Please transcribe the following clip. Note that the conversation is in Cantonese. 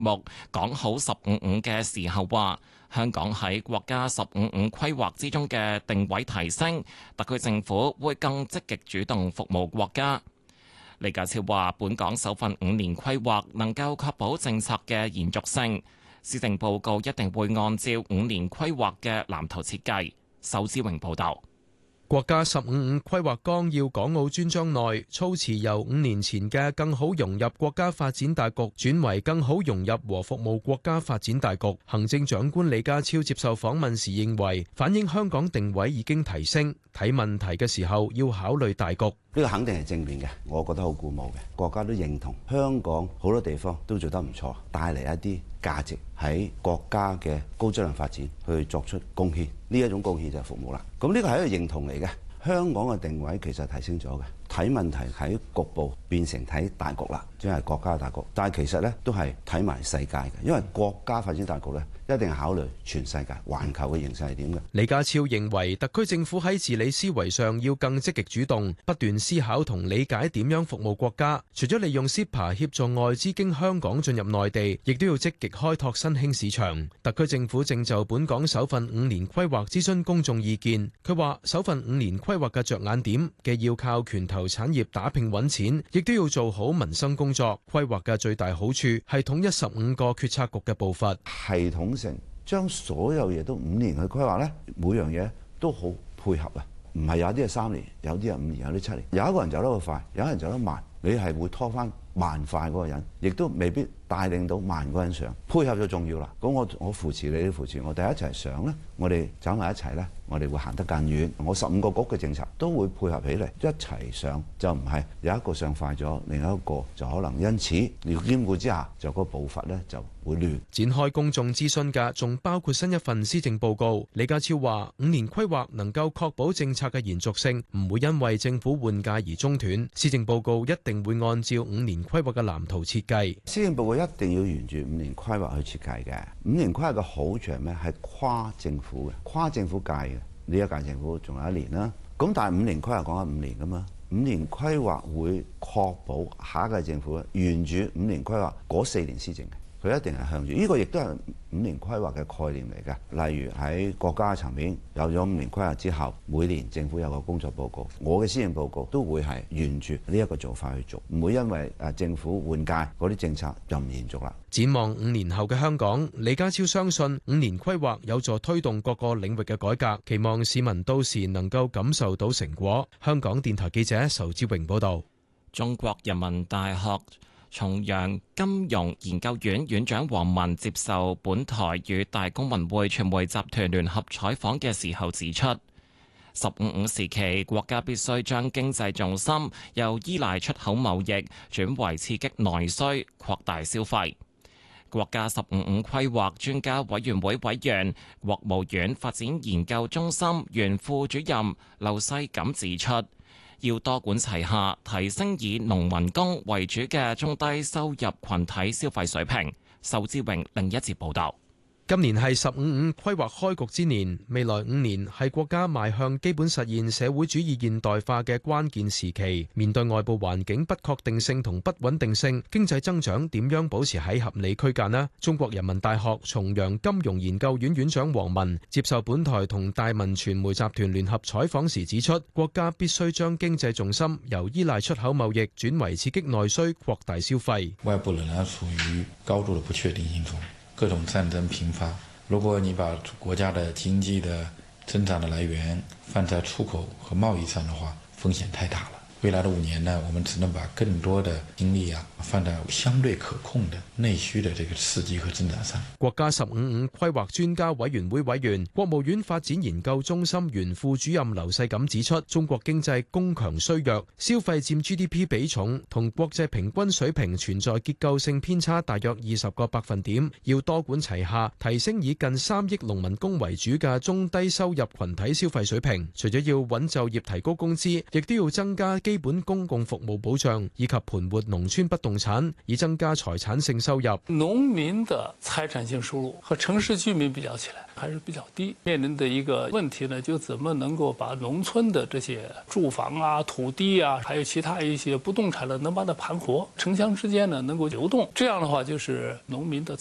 目講好15/5嘅時候話，香港喺國家15/5規劃之中嘅定位提升，特區政府會更積極主動服務國家。李家超話，本港首份5年規劃能夠確保政策嘅延續性，施政報告一定會按照5年規劃嘅藍圖設計。仇志榮報導。 國家15/5規劃綱要港澳專章內措辭由5年前嘅更好融入國家發展大局轉為更好融入和服務國家發展大局。行政長官李家超接受訪問時認為，反映香港定位已經提升，睇問題嘅時候要考慮大局。 呢個肯定係正面嘅，我覺得好鼓舞嘅。國家都認同香港好多地方都做得唔錯，帶嚟一啲價值喺國家嘅高質量發展去作出貢獻。呢一種貢獻就係服務啦。咁呢個係一個認同嚟嘅。香港嘅定位其實提升咗嘅，睇問題喺局部變成睇大局啦，即係國家大局。但係其實呢都係睇埋世界嘅，因為國家發展大局呢一定係考慮全世界環球嘅形勢係點嘅。 李家超認為，特區政府喺治理思維上要更積極主動，不斷思考同理解點樣服務國家。除咗利用 CEPA 協助外資經香港進入內地，亦都要積極開拓新興市場。特區政府正就本港首份5年規劃諮詢公眾意見。佢話：首份5年規劃嘅着眼點，既要靠拳頭產業打拼揾錢，亦都要做好民生工作。規劃嘅最大好處係統一15個決策局嘅步伐， 系統性將所有嘢都5年去規劃呢，每樣嘢都好配合啊！唔係有啲係3年，有啲係5年，有啲7年。有一個人走得好快，有一個人走得慢，你係會拖翻慢快嗰個人，亦都未必帶領到慢嗰個人上。配合就重要啦。咁我扶持你，你扶持我，大家一齊上呢，我哋走埋一齊呢，我哋會行得更遠。我15個局嘅政策都會配合起嚟，一齊上，就唔係有一個上快咗，另一個就可能因此要兼顧之下，就個步伐呢就會亂。 展開公眾諮詢嘅仲包括新一份施政報告。李家超話：5年規劃能夠確保政策嘅延續性，唔會因為政府換屆而中斷。施政報告一定會按照5年規劃嘅藍圖設計。 施政報告一定要沿住5年規劃去設計嘅。5年規劃嘅好處係咩？係跨政府嘅，跨政府界嘅。呢一屆政府仲有1年啦。咁但係5年規劃講緊5年噶嘛，5年規劃會確保下一屆政府沿住5年規劃嗰4年施政嘅。佢一定係向住呢個，亦都係5年規劃嘅概念嚟嘅。例如喺國家層面有咗5年規劃之後，每年政府有個工作報告，我嘅施政報告都會係沿住呢一個做法去做，唔會因為政府換屆嗰啲政策就唔延續啦。 展望5年後嘅香港，李家超相信5年規劃有助推動各個領域嘅改革，期望市民到時能夠感受到成果。香港電台記者仇志榮報導。 中國人民大學重陽金融研究院院長王文接受本台與大公文匯傳媒集團聯合採訪嘅時候指出，15/5時期國家必須將經濟重心由依賴出口貿易轉為刺激內需、擴大消費。國家15/5規劃專家委員會委員、國務院發展研究中心原副主任劉世錦指出，要多管齊下，提升以農民工為主嘅中低收入群體消費水平。仇志榮另一節報導。 今年係15/5規劃開局之年，未來5年係國家邁向基本實現社會主義現代化嘅關鍵時期。面對外部環境不確定性同不穩定性，經濟增長點樣保持喺合理區間呢？中國人民大學重陽金融研究院院長王文接受本台同大文傳媒集團聯合採訪時指出，國家必須將經濟重心由依賴出口貿易轉為刺激內需、擴大消費。 外部仍然處於高度的不確定性中。各種戰爭頻發，如果你把國家的經濟的增長的來源放在出口和貿易上的話，風險太大了。未來的5年呢，我們只能把更多的精力放在相對可控的內需的這個刺激和增長上。 國家15/5規劃專家委員會委員、國務院發展研究中心原副主任劉世錦指出，中國經濟供強需弱，消費佔 GDP 比重同國際平均水平存在結構性偏差，大約20個百分點。要多管齊下，提升以近3億農民工為主嘅中低收入群體消費水平。除咗要穩就業、提高工資，亦都要增加基基本公共服務保障，以及盤活農村不動產，以增加財產性收入。 農民的財產性收入和城市居民比較起來還是比較低，面臨的一個問題呢，就怎麼能夠把農村的這些住房啊、土地啊，還有其他一些不動產呢，能把它盤活，城鄉之間呢能夠流動，這樣的話就是農民的